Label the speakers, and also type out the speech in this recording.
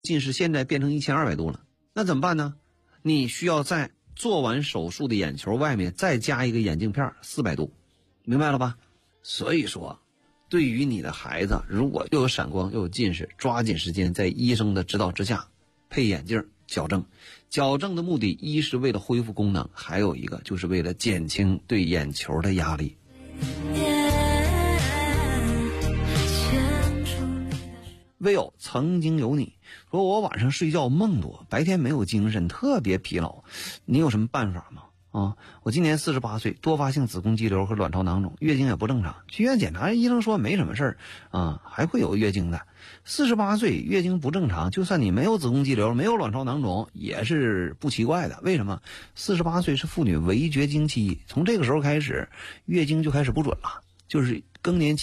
Speaker 1: 近视现在变成1200度了，那怎么办呢？你需要在做完手术的眼球外面再加一个眼镜片，400度，明白了吧？所以说，对于你的孩子，如果又有闪光又有近视，抓紧时间在医生的指导之下配眼镜矫正。矫正的目的，一是为了恢复功能，还有一个就是为了减轻对眼球的压力。唯有曾经有你说，我晚上睡觉梦多，白天没有精神，特别疲劳，你有什么办法吗？我今年48岁，多发性子宫肌瘤和卵巢囊肿，月经也不正常，去医院检查，医生说没什么事儿还会有月经的。48岁月经不正常，就算你没有子宫肌瘤，没有卵巢囊肿，也是不奇怪的。为什么？48岁是妇女围绝经期，从这个时候开始，月经就开始不准了，就是更年期。